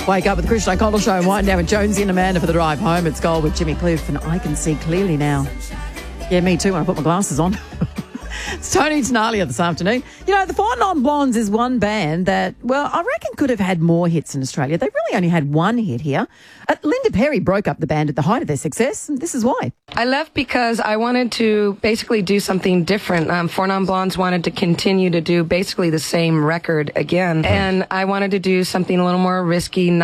Wake up with the Christian O'Connell Show and wind down with Jonesy and Amanda for the drive home. It's Gold with Jimmy Cliff, and I can see clearly now. Yeah, me too when I put my glasses on. It's Tony Tenalia this afternoon. You know, the Four Non Blondes is one band that, well, I reckon could have had more hits in Australia. They really only had one hit here. Linda Perry broke up the band at the height of their success, and this is why. I left because I wanted to basically do something different. Four Non Blondes wanted to continue to do basically the same record again, and I wanted to do something a little more risky,